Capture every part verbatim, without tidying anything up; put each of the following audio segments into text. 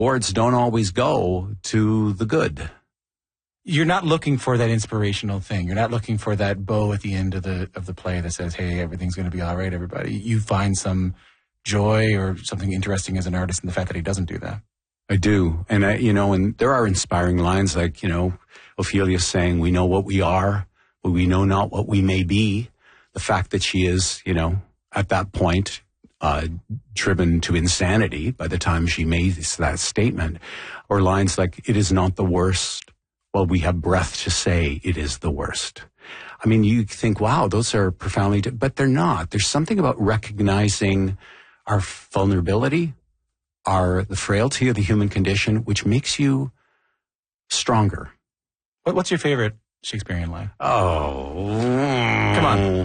Awards don't always go to the good. You're not looking for that inspirational thing. You're not looking for that bow at the end of the of the play that says, hey, everything's going to be all right, everybody. You find some joy or something interesting as an artist in the fact that he doesn't do that. I do. And, I, you know, and there are inspiring lines like, you know, Ophelia saying, we know what we are, but we know not what we may be. The fact that she is, you know, at that point, uh, driven to insanity by the time she made that statement. Or lines like, it is not the worst. Well, we have breath to say it is the worst. I mean, you think, wow, those are profoundly, but they're not. There's something about recognizing our vulnerability, our the frailty of the human condition, which makes you stronger. What, what's your favorite Shakespearean line? Oh, come on.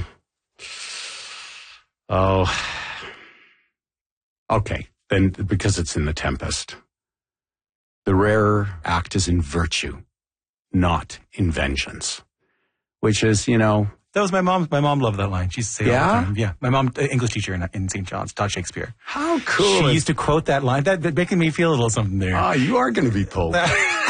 Oh, okay. Then because it's in The Tempest, the rarer act is in virtue, not in vengeance, which is, you know. That was my mom. My mom loved that line. She used to say it yeah? all the time. Yeah. My mom, English teacher in, in Saint John's, taught Shakespeare. How cool. She used to quote that line. That, that making me feel a little something there. Ah, you are going to be pulled. Yeah,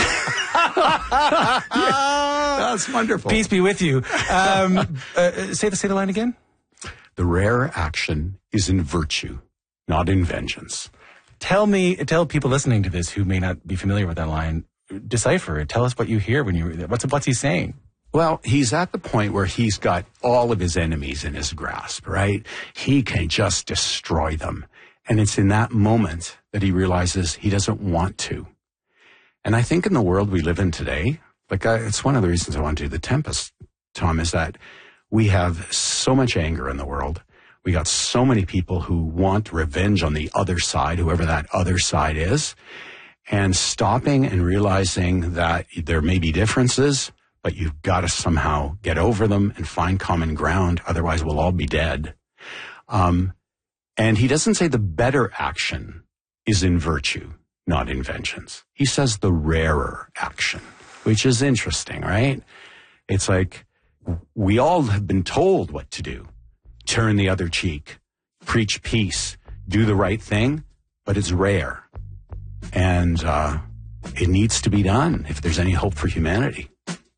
that's wonderful. Peace be with you. Um, uh, say the say the line again. The rare action is in virtue, not in vengeance. Tell me, tell people listening to this who may not be familiar with that line, decipher it. Tell us what you hear when you, what's, what's he saying? Well, he's at the point where he's got all of his enemies in his grasp, right? He can just destroy them. And it's in that moment that he realizes he doesn't want to. And I think in the world we live in today, like I, it's one of the reasons I want to do The Tempest, Tom, is that we have so much anger in the world. We got so many people who want revenge on the other side, whoever that other side is, and stopping and realizing that there may be differences, but you've got to somehow get over them and find common ground. Otherwise, we'll all be dead. Um, and he doesn't say the better action is in virtue, not in vengeance. He says the rarer action, which is interesting, right? It's like we all have been told what to do. Turn the other cheek, preach peace, do the right thing, but it's rare. And uh, it needs to be done if there's any hope for humanity.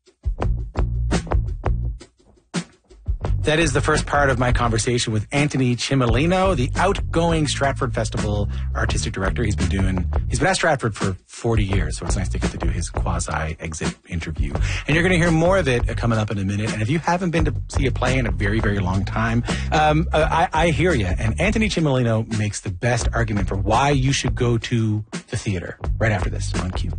That is the first part of my conversation with Anthony Cimolino, the outgoing Stratford Festival artistic director. He's been doing, he's been at Stratford for forty years, so it's nice to get to do his quasi-exit interview. And you're going to hear more of it coming up in a minute. And if you haven't been to see a play in a very, very long time, um, I, I hear you. And Anthony Cimolino makes the best argument for why you should go to the theater right after this on Q.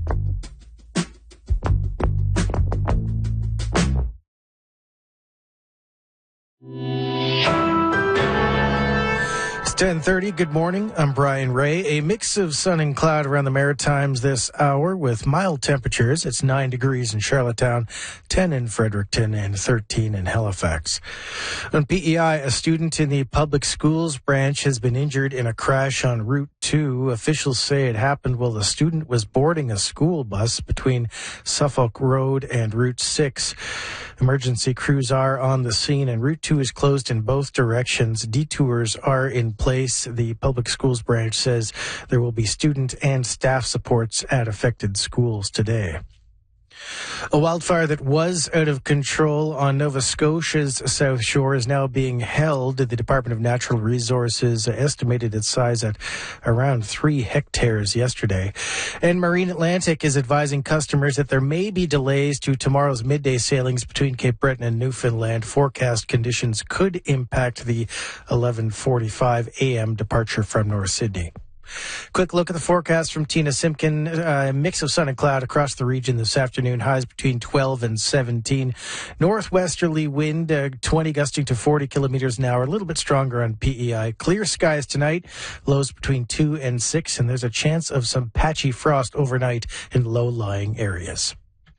ten thirty, good morning. I'm Brian Ray. A mix of sun and cloud around the Maritimes this hour with mild temperatures. It's nine degrees in Charlottetown, ten in Fredericton, and thirteen in Halifax. On P E I, a student in the public schools branch has been injured in a crash on Route two. Officials say it happened while the student was boarding a school bus between Suffolk Road and Route six. Emergency crews are on the scene, and Route two is closed in both directions. Detours are in place. The public schools branch says there will be student and staff supports at affected schools today. A wildfire that was out of control on Nova Scotia's South Shore is now being held. The Department of Natural Resources estimated its size at around three hectares yesterday. And Marine Atlantic is advising customers that there may be delays to tomorrow's midday sailings between Cape Breton and Newfoundland. Forecast conditions could impact the eleven forty-five a.m. departure from North Sydney. Quick look at the forecast from Tina Simpkin. A uh, mix of sun and cloud across the region this afternoon. Highs between twelve and seventeen. Northwesterly wind, uh, twenty gusting to forty kilometers an hour. A little bit stronger on P E I. Clear skies tonight. Lows between two and six. And there's a chance of some patchy frost overnight in low-lying areas.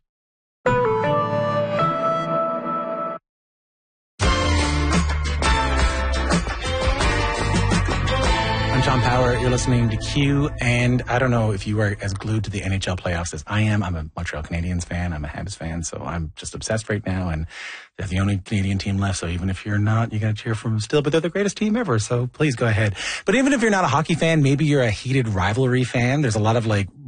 Tom Power, you're listening to Q, and I don't know if you are as glued to the N H L playoffs as I am. I'm a Montreal Canadiens fan. I'm a Habs fan, so I'm just obsessed right now, and they're the only Canadian team left, so even if you're not, you got to cheer for them still, but they're the greatest team ever, so please go ahead. But even if you're not a hockey fan, maybe you're a heated rivalry fan. There's a lot of, like,